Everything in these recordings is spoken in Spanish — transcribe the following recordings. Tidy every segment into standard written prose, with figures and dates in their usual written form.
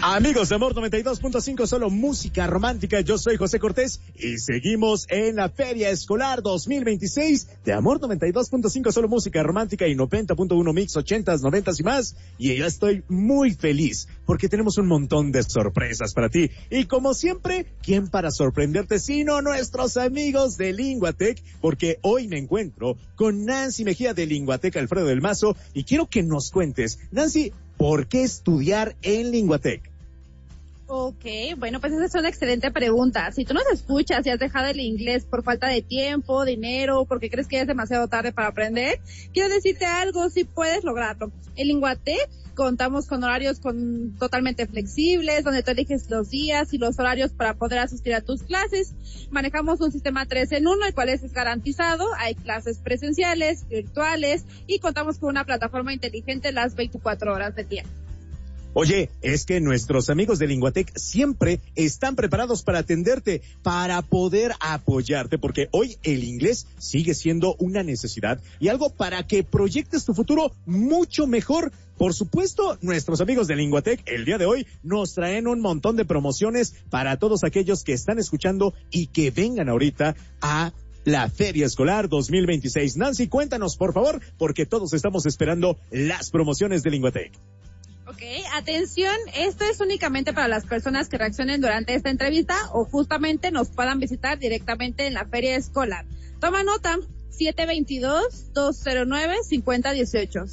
Amigos de Amor 92.5, solo música romántica. Yo soy José Cortés y seguimos en la Feria Escolar 2026 de Amor 92.5, solo música romántica y 90.1 mix, 80s, 90s y más. Y yo estoy muy feliz porque tenemos un montón de sorpresas para ti. Y como siempre, ¿quién para sorprenderte sino nuestros amigos de Linguatec? Porque hoy me encuentro con Nancy Mejía de Linguatec Alfredo del Mazo y quiero que nos cuentes, Nancy, ¿por qué estudiar en Linguatec? Ok, bueno, pues esa es una excelente pregunta. Si tú nos escuchas y has dejado el inglés por falta de tiempo, dinero, porque crees que es demasiado tarde para aprender, quiero decirte algo, si puedes lograrlo. En Linguatec contamos con horarios totalmente flexibles, donde tú eliges los días y los horarios para poder asistir a tus clases. Manejamos un sistema 3 en 1, el cual es garantizado. Hay clases presenciales, virtuales y contamos con una plataforma inteligente las 24 horas del día. Oye, es que nuestros amigos de Linguatec siempre están preparados para atenderte, para poder apoyarte, porque hoy el inglés sigue siendo una necesidad y algo para que proyectes tu futuro mucho mejor. Por supuesto, nuestros amigos de Linguatec el día de hoy nos traen un montón de promociones para todos aquellos que están escuchando y que vengan ahorita a la Feria Escolar 2026. Nancy, cuéntanos, por favor, porque todos estamos esperando las promociones de Linguatec. Ok, atención, esto es únicamente para las personas que reaccionen durante esta entrevista o justamente nos puedan visitar directamente en la Feria Escolar. Toma nota, 722-209-5018,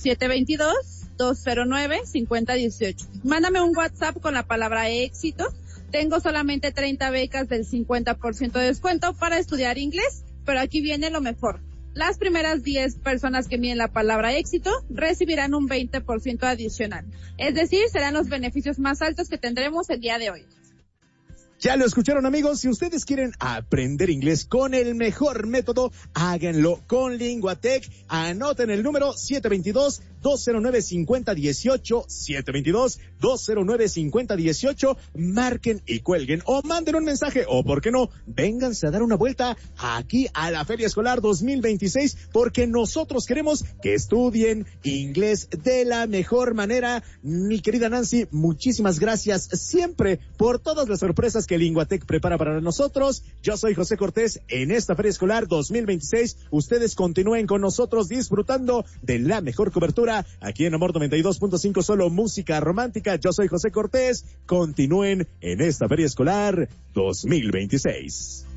722-209-5018. Mándame un WhatsApp con la palabra éxito. Tengo solamente 30 becas del 50% de descuento para estudiar inglés, pero aquí viene lo mejor. Las primeras 10 personas que envíen la palabra éxito recibirán un 20% adicional. Es decir, serán los beneficios más altos que tendremos el día de hoy. Ya lo escucharon, amigos, si ustedes quieren aprender inglés con el mejor método, háganlo con Linguatec. Anoten el número 722-209-5018, 722-209-5018, marquen y cuelguen o manden un mensaje o, ¿por qué no?, vénganse a dar una vuelta aquí a la Feria Escolar 2026 porque nosotros queremos que estudien inglés de la mejor manera. Mi querida Nancy, muchísimas gracias siempre por todas las sorpresas que Linguatec prepara para nosotros. Yo soy José Cortés en esta Feria Escolar 2026. Ustedes continúen con nosotros disfrutando de la mejor cobertura aquí en Amor 92.5, solo música romántica. Yo soy José Cortés. Continúen en esta Feria Escolar 2026.